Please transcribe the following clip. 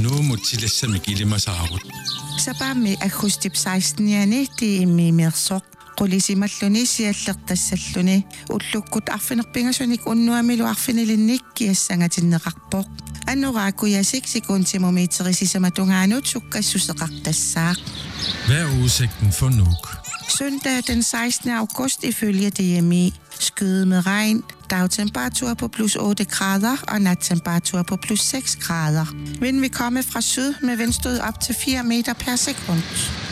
Nu må tillæsse mig gilde mig saarut. Sabami akustip 16-jani tiimi mirsoq qulisimaluni siallertassalluni ullukkut arfinerpingasunik unnuamilu arfinilinnikki assangatinneqarpoq annoraakuyasik sekuntimumiiterisisamatungaanuut sukkassuseqartassaaq. Hvad er udsigten for Nuuk? Søndag den 16. august ifølge DMI. Skyde med regn, dagtemperatur på plus 8 grader og nattemperatur på plus 6 grader. Vind vil komme fra syd med vindstød op til 4 meter per sekund.